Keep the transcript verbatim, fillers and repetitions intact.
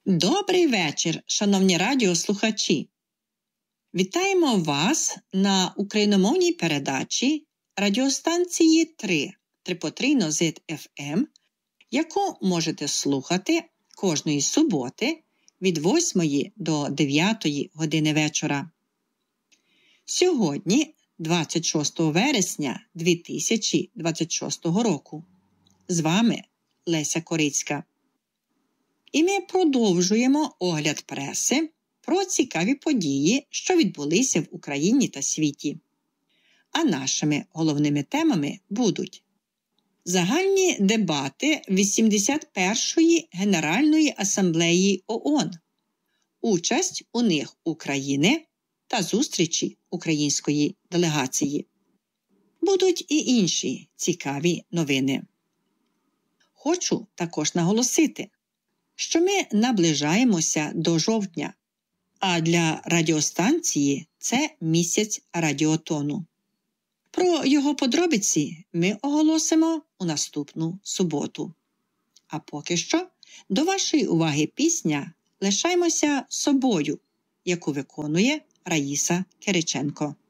Добрий вечір, шановні радіослухачі! Вітаємо вас на україномовній передачі радіостанції три Трипотрійно Зит еф ем, яку можете слухати кожної суботи від восьмої до дев'ятої години вечора. Сьогодні, двадцять шостого вересня дві тисячі двадцять шостого року, з вами Леся Корицька. І ми продовжуємо огляд преси про цікаві події, що відбулися в Україні та світі. А нашими головними темами будуть загальні дебати вісімдесят першої Генеральної асамблеї ООН, участь у них України та зустрічі української делегації. Будуть і інші цікаві новини. Хочу також наголосити, що ми наближаємося до жовтня, а для радіостанції це місяць радіотону. Про його подробиці ми оголосимо у наступну суботу. А поки що до вашої уваги пісня «Лишаймося собою», яку виконує Раїса Кириченко.